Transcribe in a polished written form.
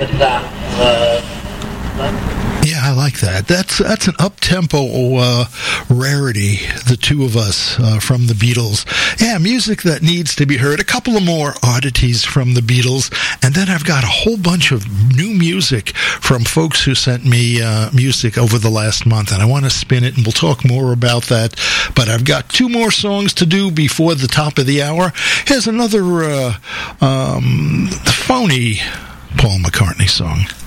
Yeah, I like that. That's an up-tempo rarity, the two of us from the Beatles. Yeah, music that needs to be heard. A couple of more oddities from the Beatles, and then I've got a whole bunch of new music from folks who sent me music over the last month, and I want to spin it, and we'll talk more about that. But I've got two more songs to do before the top of the hour. Here's another phony Paul McCartney song.